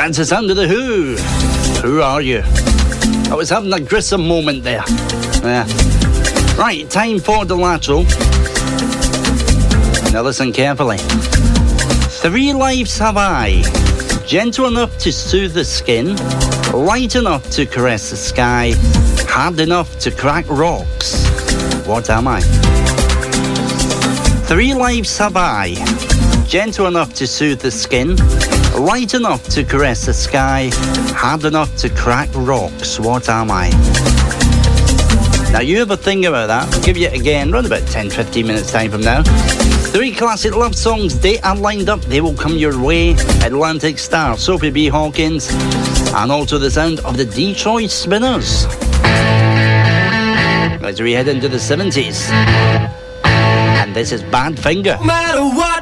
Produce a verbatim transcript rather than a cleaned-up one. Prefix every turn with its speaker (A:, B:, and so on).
A: That's the sound of the Who. Who are you? I was having a Grissom moment there. Yeah. Right, time for the lateral. Now listen carefully. Three lives have I, gentle enough to soothe the skin, light enough to caress the sky, hard enough to crack rocks. What am I? Three lives have I, gentle enough to soothe the skin, light enough to caress the sky, hard enough to crack rocks. What am I? Now you have a think about that. I'll give you it again around about ten to fifteen minutes time from now. Three classic love songs, they are lined up. They will come your way. Atlantic Star, Sophie B. Hawkins, and also the sound of the Detroit Spinners. As we head into the seventies. And this is Badfinger.
B: No matter what